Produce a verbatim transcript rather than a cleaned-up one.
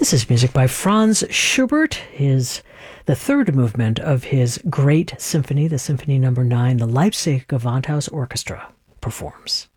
This is music by Franz Schubert, his the third movement of his great symphony, the Symphony Number Nine, the Leipzig Gewandhaus Orchestra performs.